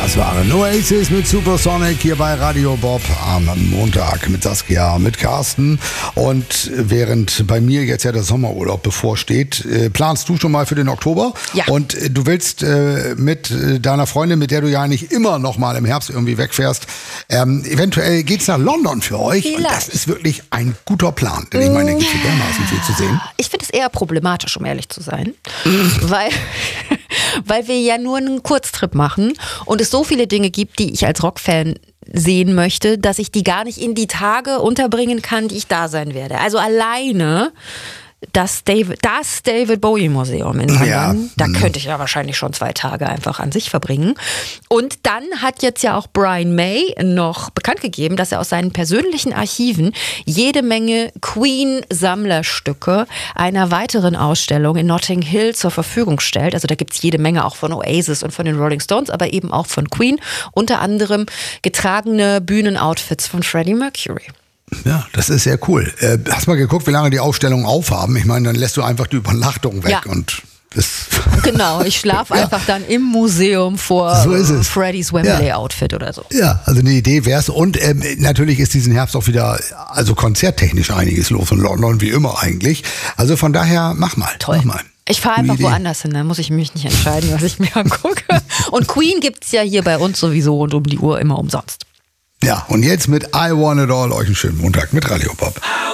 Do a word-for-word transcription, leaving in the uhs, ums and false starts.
Das waren Oasis mit Supersonic hier bei Radio Bob am Montag mit Saskia, mit Carsten. Und während bei mir jetzt ja der Sommerurlaub bevorsteht, äh, planst du schon mal für den Oktober? Ja. Und äh, du willst äh, mit äh, deiner Freundin, mit der du ja eigentlich immer noch mal im Herbst irgendwie wegfährst, ähm, eventuell geht's nach London für euch. Vielleicht. Und das ist wirklich ein guter Plan. Denn ich meine, da gibt's ja dermaßen viel zu sehen. Ich finde es eher problematisch, um ehrlich zu sein. weil, weil wir ja nur einen Kurztrip machen und es so viele Dinge gibt, die ich als Rockfan sehen möchte, dass ich die gar nicht in die Tage unterbringen kann, die ich da sein werde. Also alleine das David, das David Bowie Museum in London, Ja. da könnte ich ja wahrscheinlich schon zwei Tage einfach an sich verbringen. Und dann hat jetzt ja auch Brian May noch bekannt gegeben, dass er aus seinen persönlichen Archiven jede Menge Queen-Sammlerstücke einer weiteren Ausstellung in Notting Hill zur Verfügung stellt. Also da gibt es jede Menge auch von Oasis und von den Rolling Stones, aber eben auch von Queen. Unter anderem getragene Bühnenoutfits von Freddie Mercury. Ja, das ist sehr cool. Äh, hast mal geguckt, wie lange die Ausstellungen aufhaben? Ich meine, dann lässt du einfach die Übernachtung weg Ja. und das Genau, ich schlafe Ja. einfach dann im Museum vor So ist es. Freddys Wembley-Outfit oder so. Ja, also eine Idee wär's. Und ähm, natürlich ist diesen Herbst auch wieder, also konzerttechnisch einiges los in London, wie immer eigentlich. Also von daher, mach mal, Toll. mach mal. Ich fahre Gute einfach Idee. woanders hin, dann muss ich mich nicht entscheiden, was ich mir angucke. Und Queen gibt's ja hier bei uns sowieso rund um die Uhr immer umsonst. Ja, und jetzt mit I Want It All euch einen schönen Montag mit Radio Bob.